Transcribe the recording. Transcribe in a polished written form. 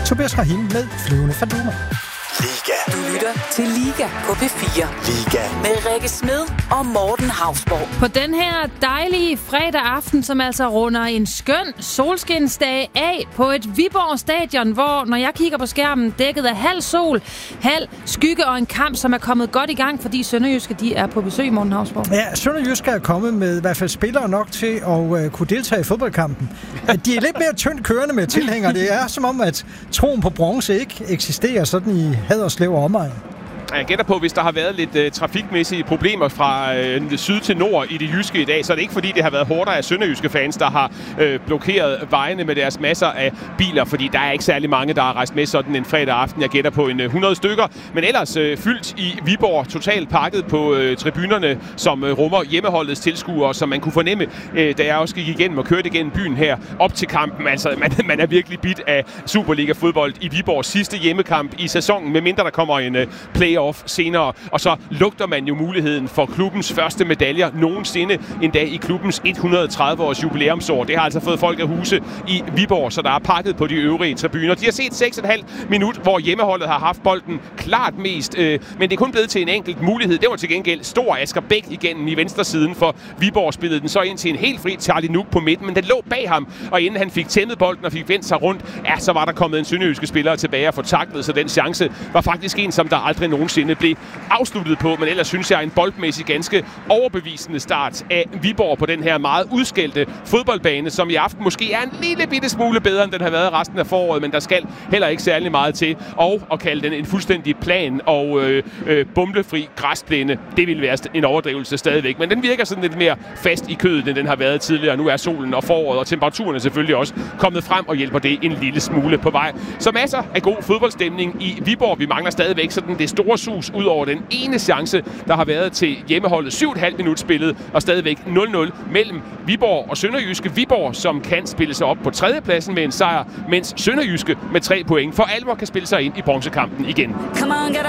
Tobias Rahim med Flyvende Faduma. Liga. Du lytter til Liga på P4. Liga. Med Rikke Smed og Morten Hausborg. På den her dejlige fredag aften, som altså runder en skøn solskinsdag af på et Viborg stadion, hvor, når jeg kigger på skærmen, dækket af halv sol, halv skygge og en kamp, som er kommet godt i gang, fordi Sønderjyske, de er på besøg, Morten Hausborg. Ja, Sønderjyske er kommet med i hvert fald spillere nok til at kunne deltage i fodboldkampen. De er lidt mere tyndt kørende med tilhængere. Det er som om, at troen på bronze ikke eksisterer sådan i Haderslev og omegn. Jeg gætter på, hvis der har været lidt trafikmæssige problemer fra syd til nord i det jyske i dag, så er det ikke fordi, det har været hårdere af sønderjyske fans, der har blokeret vejene med deres masser af biler, fordi der er ikke særlig mange, der har rejst med sådan en fredag aften. Jeg gætter på 100 stykker, men ellers fyldt i Viborg, totalt pakket på tribunerne, som rummer hjemmeholdets tilskuere, som man kunne fornemme, da jeg også gik igennem og kørte igennem byen her op til kampen. Altså, man er virkelig bidt af Superliga-fodbold i Viborgs sidste hjemmekamp i sæsonen, medmindre der kommer en playoff senere, og så lugter man jo muligheden for klubbens første medaljer nogensinde, endda i klubbens 130-års jubilæumsår. Det har altså fået folk af huse i Viborg, så der er pakket på de øvrige tribuner. De har set 6,5 minut, hvor hjemmeholdet har haft bolden klart mest, men det er kun blevet til en enkelt mulighed. Det var til gengæld stor Asger Bæk igennem i venstre siden, for Viborg spillede den så ind til en helt fri Charlie Nuk på midten, men den lå bag ham, og inden han fik tæmmet bolden og fik vendt sig rundt, ja, så var der kommet en sønderjyske spiller tilbage og få taklet, så den chance var faktisk en, som der aldrig nogensinde blev afsluttet på, men ellers synes jeg en boldmæssig ganske overbevisende start af Viborg på den her meget udskældte fodboldbane, som i aften måske er en lille bitte smule bedre, end den har været resten af foråret, men der skal heller ikke særlig meget til, og at kalde den en fuldstændig plan og bumlefri græsplæne, det vil være en overdrivelse stadigvæk, men den virker sådan lidt mere fast i kødet, end den har været tidligere. Nu er solen og foråret og temperaturen er selvfølgelig også kommet frem og hjælper det en lille smule på vej. Så masser af god fodboldstemning i Viborg. Vi mangler stadigvæk sådan det store sus ud over den ene chance, der har været til hjemmeholdet. 7,5 minut spillet, og stadigvæk 0-0 mellem Viborg og Sønderjyske. Viborg, som kan spille sig op på tredjepladsen med en sejr, mens Sønderjyske med 3 point for alvor kan spille sig ind i bronzekampen igen.